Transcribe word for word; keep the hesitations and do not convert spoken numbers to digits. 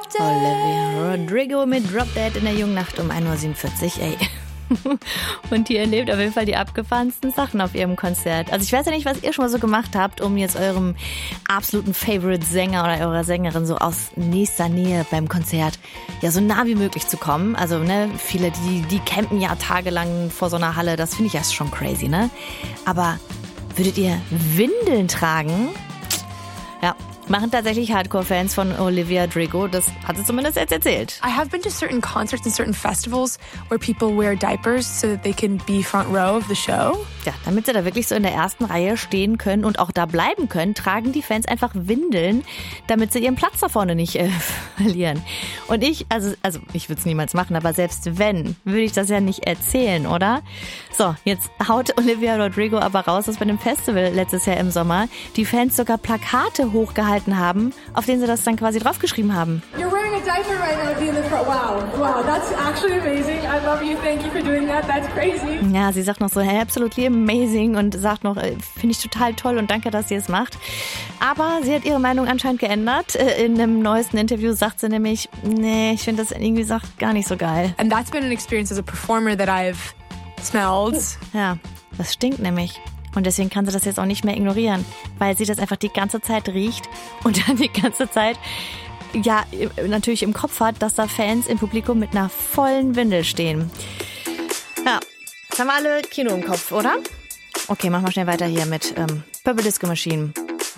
Olivia Rodrigo mit Drop Dead in der jungen Nacht um ein Uhr siebenundvierzig, ey. Und die erlebt auf jeden Fall die abgefahrensten Sachen auf ihrem Konzert. Also ich weiß ja nicht, was ihr schon mal so gemacht habt, um jetzt eurem absoluten Favorite-Sänger oder eurer Sängerin so aus nächster Nähe beim Konzert ja so nah wie möglich zu kommen. Also ne, viele, die, die campen ja tagelang vor so einer Halle, das finde ich ja schon crazy, ne? Aber würdet ihr Windeln tragen? Ja, machen tatsächlich Hardcore-Fans von Olivia Rodrigo. Das hat sie zumindest jetzt erzählt. I have been to certain concerts and certain festivals where people wear diapers so that they can be front row of the show. Ja, damit sie da wirklich so in der ersten Reihe stehen können und auch da bleiben können, tragen die Fans einfach Windeln, damit sie ihren Platz da vorne nicht äh, verlieren. Und ich, also, also ich würde es niemals machen, aber selbst wenn, würde ich das ja nicht erzählen, oder? So, jetzt haut Olivia Rodrigo aber raus, dass bei dem Festival letztes Jahr im Sommer die Fans sogar Plakate hochgehalten haben, auf denen sie das dann quasi draufgeschrieben haben. You're wearing a diaper right now at the end of the front. Wow, wow, that's actually amazing. I love you. Thank you for doing that. That's crazy. Ja, sie sagt noch so, hey, absolutely amazing und sagt noch, finde ich total toll und danke, dass sie es macht. Aber sie hat ihre Meinung anscheinend geändert. In einem neuesten Interview sagt sie nämlich, nee, ich finde das irgendwie so gar nicht so geil. And that's been an experience as a performer that I've smelled. Ja, das stinkt nämlich. Und deswegen kann sie das jetzt auch nicht mehr ignorieren, weil sie das einfach die ganze Zeit riecht und dann die ganze Zeit, ja, natürlich im Kopf hat, dass da Fans im Publikum mit einer vollen Windel stehen. Ja, jetzt haben wir alle Kino im Kopf, oder? Okay, machen wir schnell weiter hier mit ähm, Purple Disco Machine.